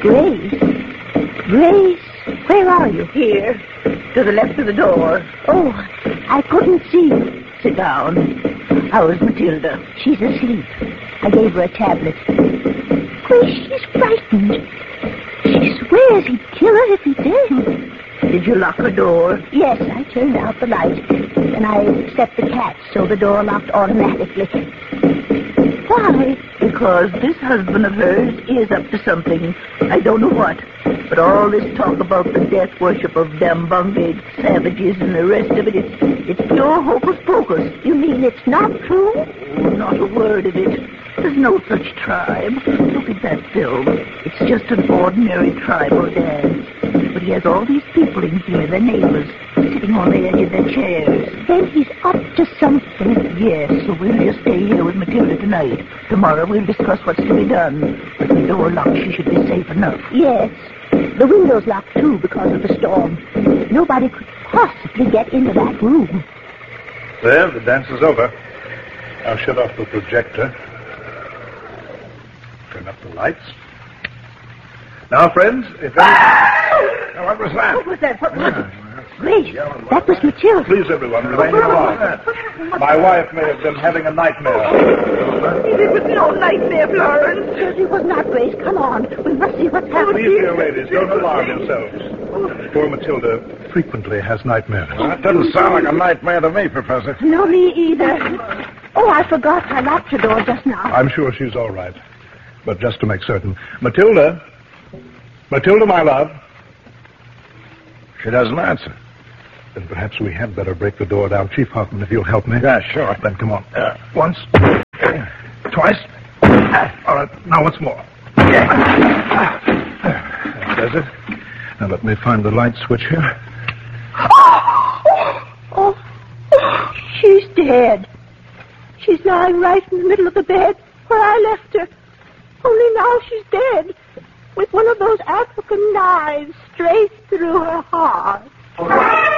Grace, where are you? Here, to the left of the door. Oh, I couldn't see you. Sit down. How is Matilda? She's asleep. I gave her a tablet. Grace, she's frightened. She swears he'd kill her if he did. Did you lock her door? Yes, I turned out the light. And I set the catch so the door locked automatically. Why? Because this husband of hers is up to something. I don't know what. But all this talk about the death worship of Dambunga savages and the rest of it's pure hocus pocus. You mean it's not true? Oh, not a word of it. There's no such tribe. Look at that film. It's just an ordinary tribal dance. But he has all these people in here, their neighbors, sitting on the edge of their chairs. Then he's up to something. Yes, so we'll just stay here with Matilda tonight. Tomorrow we'll discuss what's to be done. With the door locked, she should be safe enough. Yes. The window's locked, too, because of the storm. Nobody could possibly get into that room. There, the dance is over. I'll shut off the projector. Turn up the lights. Now, friends, if any... Now, what was that? What was that? What was it? Grace, that was Matilda. Please, everyone, remain calm. My wife may have been having a nightmare. It was no nightmare, Florence. Certainly was not, Grace. Come on. We must see what's happening. Please, dear ladies, don't alarm yourselves. Poor Matilda frequently has nightmares. That doesn't sound like a nightmare to me, Professor. No, me either. Oh, I forgot. I locked your door just now. I'm sure she's all right. But just to make certain. Matilda, my love. She doesn't answer. Then perhaps we had better break the door down. Chief Hoffman, if you'll help me. Yeah, sure. Then come on. Once. Twice. All right, now once more. That does it. Now let me find the light switch here. Oh, she's dead. She's lying right in the middle of the bed where I left her. Only now she's dead. With one of those African knives straight through her heart.